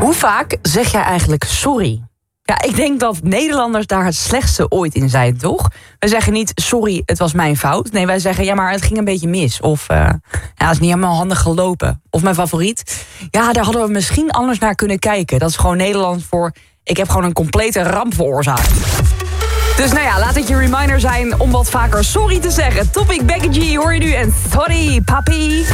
Hoe vaak zeg jij eigenlijk sorry? Ja, ik denk dat Nederlanders daar het slechtste ooit in zijn, toch? Wij zeggen niet, sorry, het was mijn fout. Nee, wij zeggen, ja, maar het ging een beetje mis. Of, ja, het is niet helemaal handig gelopen. Of mijn favoriet, ja, daar hadden we misschien anders naar kunnen kijken. Dat is gewoon Nederlands voor, ik heb gewoon een complete ramp veroorzaakt. Dus nou ja, laat het je reminder zijn om wat vaker sorry te zeggen. Topic Becky G hoor je nu en sorry, papi.